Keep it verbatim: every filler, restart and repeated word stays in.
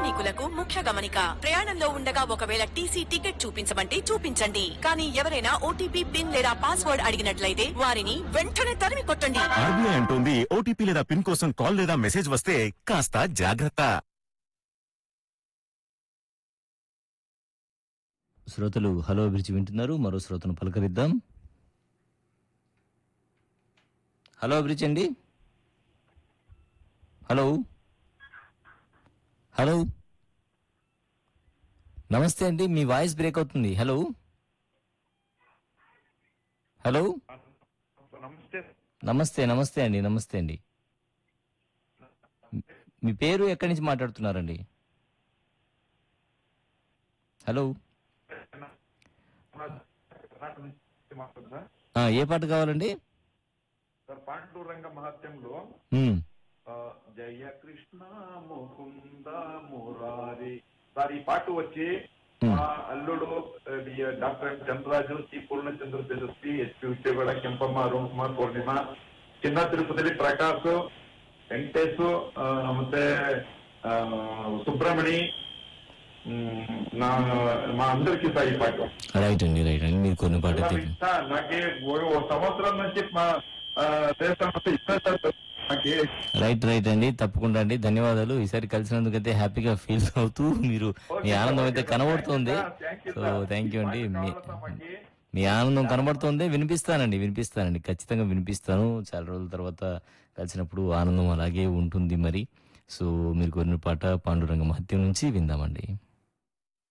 ప్రయాణికులకు ముఖ్య గమనిక ప్రయాణంలో ఉండగా ఒకవేళ టీసీ టికెట్ చూపించమంటే చూపించండి కానీ ఎవరైనా ఓటీపీ పిన్ లేదా పాస్వర్డ్ అడిగినట్లయితే వారిని వెంటనే తరిమి కొట్టండి. ఆర్బీఐ అంటోంది ఓటీపీ లేదా పిన్ కోసం కాల్ లేదా మెసేజ్ వస్తే కాస్త జాగ్రత్త. శ్రోతలు హలో అభిరుచి వింటున్నారు. మరో శ్రోతను పలకరిద్దాం. హలో అభిరుచి అండి. హలో హలో నమస్తే అండి. మీ వాయిస్ బ్రేక్ అవుతుంది. హలో హలో నమస్తే నమస్తే అండి. నమస్తే అండి. మీ పేరు ఎక్కడి నుంచి మాట్లాడుతున్నారండి? హలో ఏ పాట కావాలండి? పాండురంగ మహత్యంలో జయ కృష్ణ ముకుంద మురారి సార్ ఈ పాట వచ్చి మా అల్లుడు doctor Chandraraju, C Purnachandra Tejaswi, HP Ucchegowda, కెంపమ్మ, Arun Kumar, పూర్ణిమ, చిన్న తిరుపతి ప్రకాశ్, వెంకటేశ్, ಮತ್ತೆ సుబ్రమణి, మా అందరికి సార్ ఈ పాట. రైట్ అండి రైట్ అండి మీరు కొన్ని పాట నాకే ఓ సంవత్సరం నుంచి మా దేశం రైట్ రైట్ అండి. తప్పకుండా అండి. ధన్యవాదాలు. ఈసారి కలిసినందుకైతే హ్యాపీగా ఫీల్ అవుతూ మీరు మీ ఆనందం అయితే కనబడుతుంది. సో థ్యాంక్ యూ అండి. మీ మీ ఆనందం కనబడుతుంది. వినిపిస్తానండి వినిపిస్తానండి ఖచ్చితంగా వినిపిస్తాను. చాలా రోజుల తర్వాత కలిసినప్పుడు ఆనందం అలాగే ఉంటుంది మరి. సో మీరు కొన్ని పాట పాండురంగ మహత్యం నుంచి విందామండి.